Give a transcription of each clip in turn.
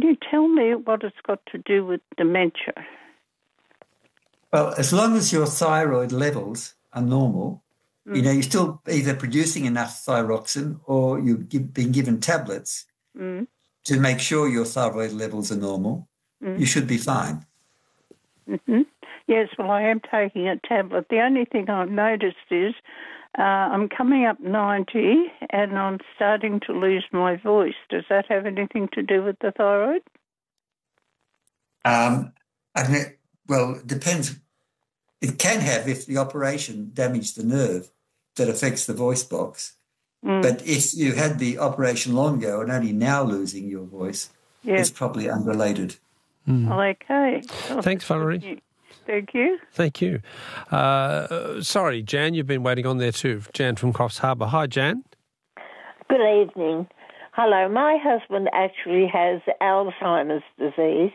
you tell me what it's got to do with dementia? Well, as long as your thyroid levels are normal, you're still either producing enough thyroxine or you've been given tablets to make sure your thyroid levels are normal, you should be fine. Mm-hmm. Yes, well, I am taking a tablet. The only thing I've noticed is I'm coming up 90 and I'm starting to lose my voice. Does that have anything to do with the thyroid? Well, it depends. It can have if the operation damaged the nerve that affects the voice box. But if you had the operation long ago and only now losing your voice, it's probably unrelated. Okay. Well, thanks, Valerie. Thank you. Thank you. Sorry, Jan, you've been waiting on there too. Jan from Coffs Harbour. Hi, Jan. Good evening. Hello. My husband actually has Alzheimer's disease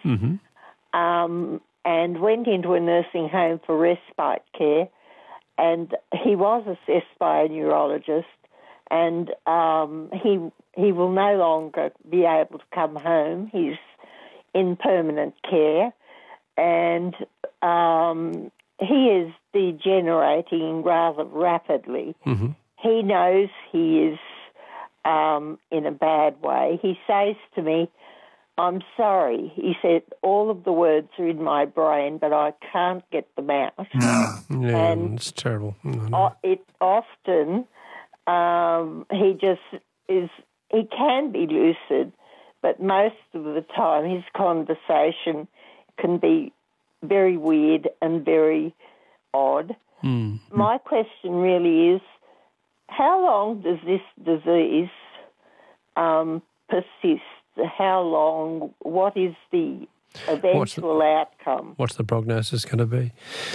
and went into a nursing home for respite care, and he was assessed by a neurologist, and he will no longer be able to come home. He's in permanent care, and he is degenerating rather rapidly. He knows he is in a bad way. He says to me, "I'm sorry." He said, "All of the words are in my brain, but I can't get them out." And it's terrible. It often, he just is, he can be lucid, but most of the time his conversation can be very weird and very odd. My question really is, how long does this disease persist? How long? What is the eventual outcome? What's the prognosis going to be?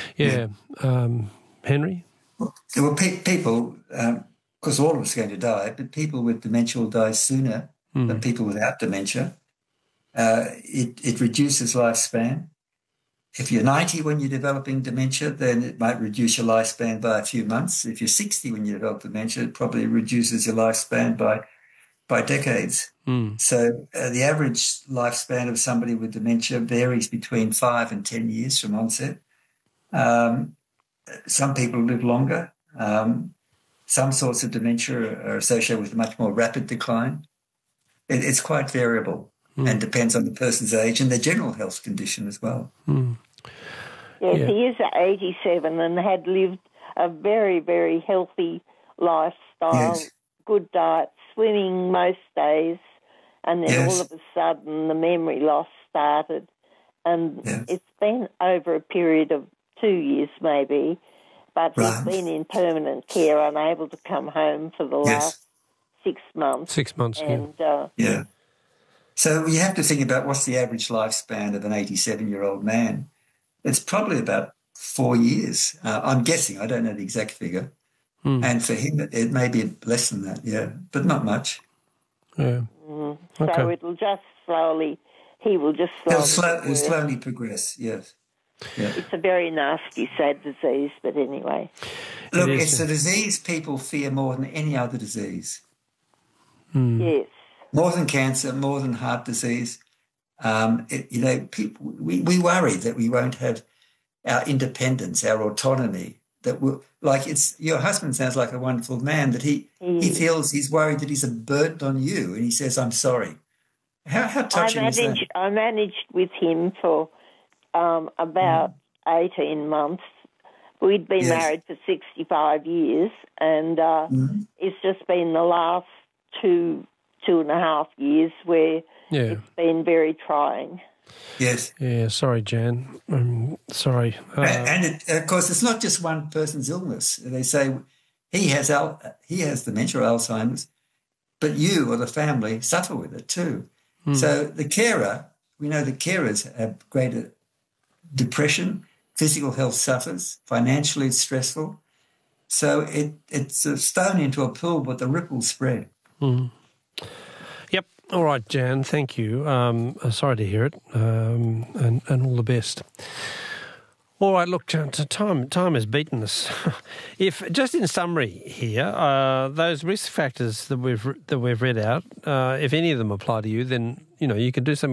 Henry? Well, people, because all of us are going to die, but people with dementia will die sooner than people without dementia. It reduces lifespan. If you're 90 when you're developing dementia, then it might reduce your lifespan by a few months. If you're 60 when you develop dementia, it probably reduces your lifespan by decades. So the average lifespan of somebody with dementia varies between 5 and 10 years from onset. Some people live longer. Some sorts of dementia are associated with a much more rapid decline. It's quite variable and depends on the person's age and their general health condition as well. Yes, he is 87 and had lived a very, very healthy lifestyle, good diet, swimming most days, and then all of a sudden the memory loss started. And it's been over a period of 2 years maybe, but he's been in permanent care, unable to come home for the last 6 months. 6 months, and, So you have to think about what's the average lifespan of an 87-year-old man. It's probably about 4 years. I'm guessing. I don't know the exact figure. And for him, it may be less than that, but not much. So it'll just slowly, he will just slowly... He'll slowly progress, yes. Yeah. It's a very nasty, sad disease, but anyway. Look, it's a disease people fear more than any other disease. Yes. More than cancer, more than heart disease. People, we worry that we won't have our independence, our autonomy. Your husband sounds like a wonderful man, that he feels, he's worried that he's a burden on you, and he says, "I'm sorry." How touching is that? I managed with him for about 18 months. We'd been married for 65 years, and it's just been the last two and a half years where it's been very trying. Yes. Yeah, sorry, Jan. Sorry. Of course, it's not just one person's illness. They say he has dementia or Alzheimer's, but you or the family suffer with it too. So the carer, we know the carers have greater depression, physical health suffers, financially it's stressful. So it's a stone into a pool, but the ripples spread. Yep. All right, Jan, thank you. Sorry to hear it, and all the best. All right, look, time has beaten us. If just in summary here, those risk factors that we've read out, if any of them apply to you, then you can do something